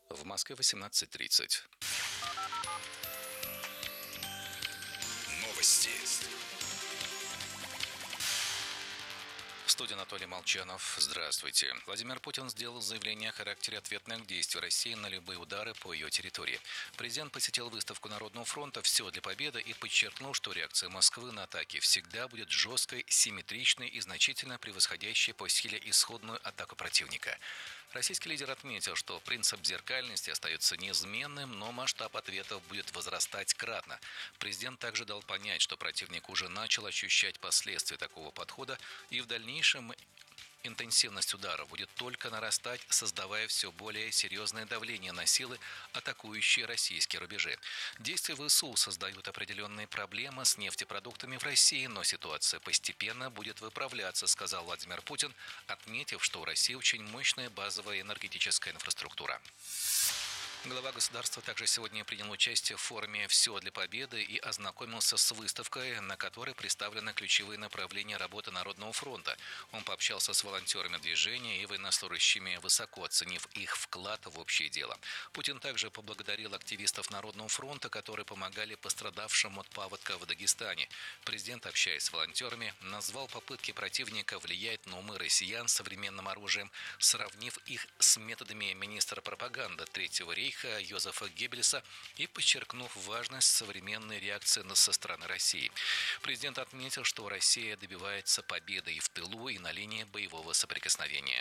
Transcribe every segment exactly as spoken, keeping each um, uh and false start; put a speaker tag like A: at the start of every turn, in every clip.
A: В Москве восемнадцать тридцать.
B: Новости.
A: В студии Анатолий Молчанов. Здравствуйте. Владимир Путин сделал заявление о характере ответных действий России на любые удары по ее территории. Президент посетил выставку Народного фронта «Все для победы» и подчеркнул, что реакция Москвы на атаки всегда будет жесткой, симметричной и значительно превосходящей по силе исходную атаку противника. Российский лидер отметил, что принцип зеркальности остается неизменным, но масштаб ответов будет возрастать кратно. Президент также дал понять, что противник уже начал ощущать последствия такого подхода и в дальнейшем интенсивность удара будет только нарастать, создавая все более серьезное давление на силы, атакующие российские рубежи. Действия ВСУ создают определенные проблемы с нефтепродуктами в России, но ситуация постепенно будет выправляться, сказал Владимир Путин, отметив, что у России очень мощная базовая энергетическая инфраструктура. Глава государства также сегодня принял участие в форуме «Все для победы» и ознакомился с выставкой, на которой представлены ключевые направления работы Народного фронта. Он пообщался с волонтерами движения и военнослужащими, высоко оценив их вклад в общее дело. Путин также поблагодарил активистов Народного фронта, которые помогали пострадавшим от паводка в Дагестане. Президент, общаясь с волонтерами, назвал попытки противника влиять на умы россиян современным оружием, сравнив их с методами министра пропаганды Третьего рейха Йозефа Геббельса и подчеркнув важность современной реакции со стороны России. Президент отметил, что Россия добивается победы и в тылу, и на линии боевого соприкосновения.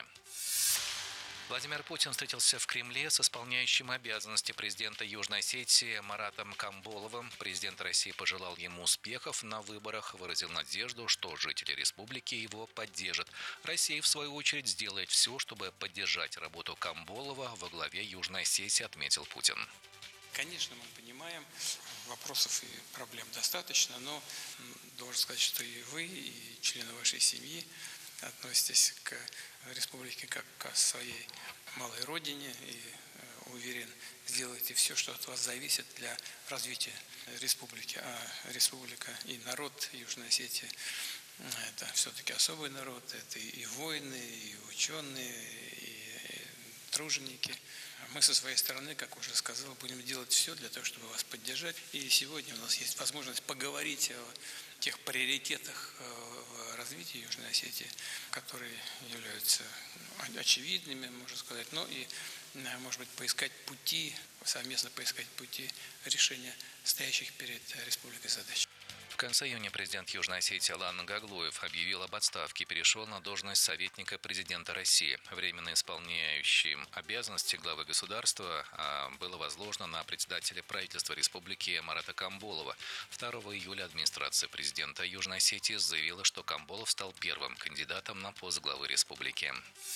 A: Владимир Путин встретился в Кремле с исполняющим обязанности президента Южной Осетии Маратом Камболовым. Президент России пожелал ему успехов на выборах, выразил надежду, что жители республики его поддержат. Россия, в свою очередь, сделает все, чтобы поддержать работу Камболова во главе Южной Осетии, отметил Путин.
C: Конечно, мы понимаем, вопросов и проблем достаточно, но должен сказать, что и вы, и члены вашей семьи относитесь к республике как к своей малой родине и, уверен, сделаете все, что от вас зависит для развития республики. А республика и народ Южной Осетии – это все-таки особый народ, это и воины, и ученые, и труженики. Мы со своей стороны, как уже сказал, будем делать все для того, чтобы вас поддержать. И сегодня у нас есть возможность поговорить о тех приоритетах в развитии Южной Осетии, которые являются очевидными, можно сказать, но и, может быть, поискать пути, совместно поискать пути решения стоящих перед республикой задач.
A: В конце июня президент Южной Осетии Алан Гаглуев объявил об отставке и перешел на должность советника президента России. Временно исполняющим обязанности главы государства было возложено на председателя правительства республики Марата Камболова. второго июля администрация президента Южной Осетии заявила, что Камболов стал первым кандидатом на пост главы республики.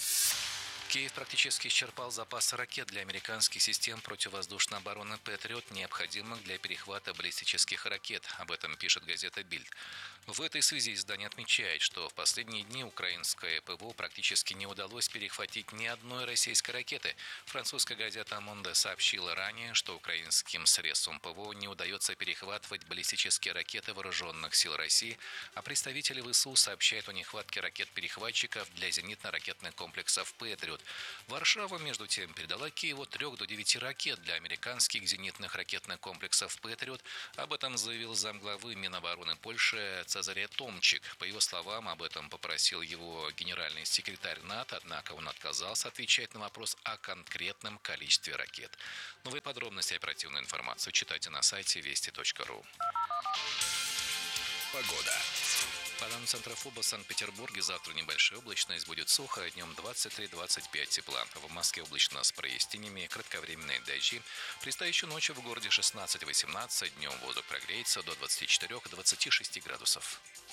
A: Киев практически исчерпал запасы ракет для американских систем противовоздушной обороны «Патриот», необходимых для перехвата баллистических ракет. Об этом пишет газета «Бильд». В этой связи издание отмечает, что в последние дни украинское ПВО практически не удалось перехватить ни одной российской ракеты. Французская газета «Монде» сообщила ранее, что украинским средствам ПВО не удается перехватывать баллистические ракеты вооруженных сил России, а представители ВСУ сообщают о нехватке ракет-перехватчиков для зенитно-ракетных комплексов «Патриот». Варшава, между тем, передала Киеву от трёх до девяти ракет для американских зенитных ракетных комплексов «Патриот». Об этом заявил замглавы Минобороны Польши Цезарь Томчик. По его словам, об этом попросил его генеральный секретарь НАТО, однако он отказался отвечать на вопрос о конкретном количестве ракет. Новые подробности и оперативную информацию читайте на сайте вести точка ру.
B: Погода.
A: По данным Центра ФОБОС в Санкт-Петербурге завтра небольшая облачность, будет сухо, днем двадцать три - двадцать пять тепла. В Москве облачно с прояснениями, кратковременные дожди. Предстоящей ночью в городе шестнадцать - восемнадцать, днем воздух прогреется до двадцати четырёх - двадцати шести градусов.